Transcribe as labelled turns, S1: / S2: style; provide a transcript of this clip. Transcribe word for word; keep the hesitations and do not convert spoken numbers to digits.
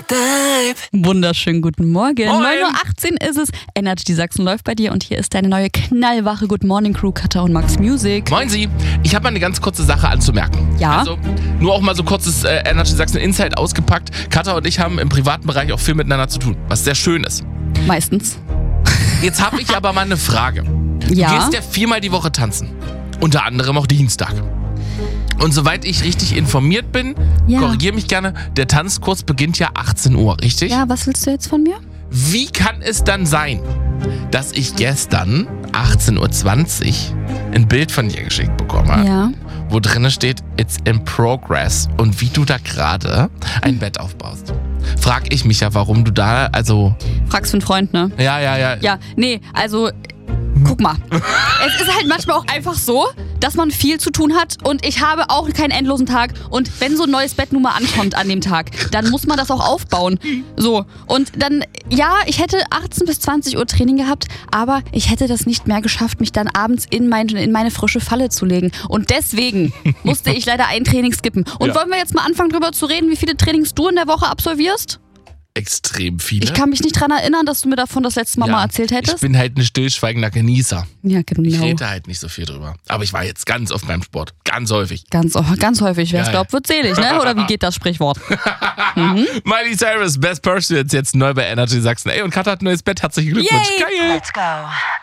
S1: Wunderschönen guten Morgen.
S2: Moin.
S1: neun Uhr achtzehn ist es. Energy Sachsen läuft bei dir und hier ist deine neue knallwache Good Morning Crew, Katha und Max Music.
S2: Moin Sie, ich habe mal eine ganz kurze Sache anzumerken.
S1: Ja?
S2: Also nur auch mal so kurzes äh, Energy Sachsen Insight ausgepackt. Katha und ich haben im privaten Bereich auch viel miteinander zu tun, was sehr schön ist.
S1: Meistens.
S2: Jetzt habe ich aber mal eine Frage.
S1: Ja?
S2: Du gehst ja viermal die Woche tanzen. Unter anderem auch Dienstag. Und soweit ich richtig informiert bin,
S1: Ja.
S2: korrigiere mich gerne, der Tanzkurs beginnt ja achtzehn Uhr, richtig?
S1: Ja, was willst du jetzt von mir?
S2: Wie kann es dann sein, dass ich gestern achtzehn Uhr zwanzig ein Bild von dir geschickt bekomme,
S1: Ja.
S2: wo drin steht, it's in progress, und wie du da gerade ein Bett aufbaust? Frag ich mich ja, warum du da, also,
S1: Fragst für einen Freund, ne?
S2: ja, ja, ja.
S1: Ja, nee, also, guck mal. Es ist halt manchmal auch einfach so, dass man viel zu tun hat und ich habe auch keinen endlosen Tag. Und wenn so ein neues Bett nun mal ankommt an dem Tag, dann muss man das auch aufbauen. So, und dann, ja, ich hätte achtzehn bis zwanzig Uhr Training gehabt, aber ich hätte das nicht mehr geschafft, mich dann abends in, mein, in meine frische Falle zu legen. Und deswegen musste ich leider ein Training skippen. Und
S2: Ja.
S1: wollen wir jetzt mal anfangen, drüber zu reden, wie viele Trainings du in der Woche absolvierst?
S2: Extrem viele.
S1: Ich kann mich nicht dran erinnern, dass du mir davon das letzte Mal
S2: ja,
S1: mal erzählt
S2: Ich
S1: hättest.
S2: bin halt ein stillschweigender Genießer.
S1: Ja,
S2: Ich
S1: genau.
S2: rede halt nicht so viel drüber. Aber ich war jetzt ganz oft beim Sport. Ganz häufig.
S1: Ganz, ganz häufig, wer es
S2: Ja,
S1: glaubt, wird selig, ne? Oder wie geht das Sprichwort?
S2: Miley Cyrus, Best Pursuits, jetzt neu bei Energy Sachsen. Ey, und Katha hat ein neues Bett. Herzlichen Glückwunsch.
S1: Yay.
S2: Geil.
S3: Let's go.